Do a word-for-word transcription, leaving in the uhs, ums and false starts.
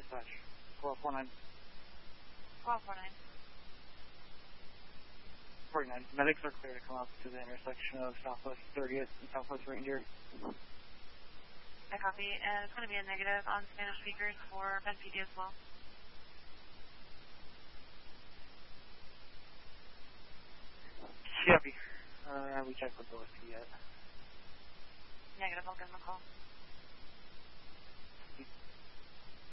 dispatch. twelve forty-nine. twelve forty-nine. forty-nine. Medics are clear to come up to the intersection of Southwest thirtieth and Southwest Ranger. I copy. And it's going to be a negative on Spanish speakers for Ben P D as well. Copy. Uh, we checked with both yet. Negative, I'll give them a call.